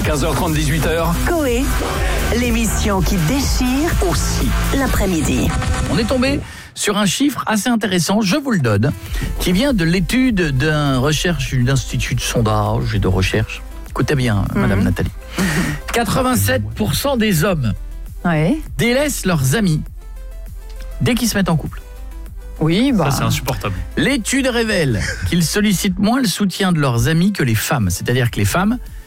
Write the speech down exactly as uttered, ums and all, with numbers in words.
quinze heures trente, dix-huit heures. Coé, l'émission qui déchire Aussi. l'après-midi. On est tombé sur un chiffre assez intéressant, je vous le donne, qui vient de l'étude d'un recherche, d'un institut de sondage et de recherche. Écoutez bien, mmh. Madame Nathalie. quatre-vingt-sept pour cent des hommes Ouais. délaissent leurs amis dès qu'ils se mettent en couple. Oui, bah. Ça, c'est insupportable. L'étude révèle qu'ils sollicitent moins le soutien de leurs amis que les femmes. C'est-à-dire que les femmes,